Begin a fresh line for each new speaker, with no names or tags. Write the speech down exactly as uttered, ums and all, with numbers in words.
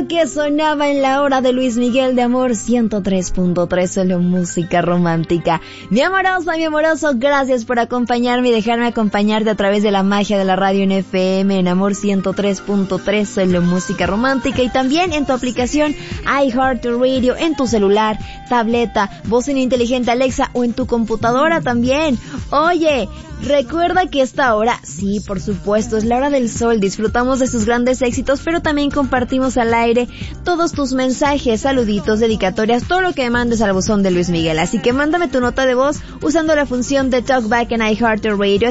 lo que sonaba en la hora de Luis Miguel de Amor ciento tres punto tres, solo música romántica. Mi amorosa, mi amoroso, gracias por acompañarme y dejarme acompañarte a través de la magia de la radio en F M en Amor ciento tres punto tres, solo música romántica, y también en tu aplicación iHeartRadio, en tu celular, tableta, bocina inteligente Alexa o en tu computadora también. Oye, recuerda que esta hora, sí, por supuesto, es la hora del sol. Disfrutamos de sus grandes éxitos, pero también compartimos al aire todos tus mensajes, saluditos, dedicatorias, todo lo que mandes al buzón de Luis Miguel. Así que mándame tu nota de voz usando la función de TalkBack en iHeartRadio.